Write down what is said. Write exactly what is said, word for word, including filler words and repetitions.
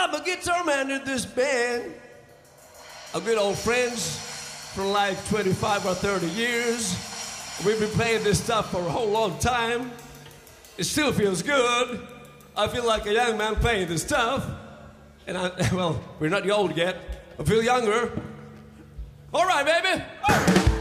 I'm a guitar man in this band. I'm good old friends for like twenty-five or thirty years. We've been playing this stuff for a whole long time. It still feels good. I feel like a young man playing this stuff. And I, well, we're not old yet. I feel younger. All right, baby.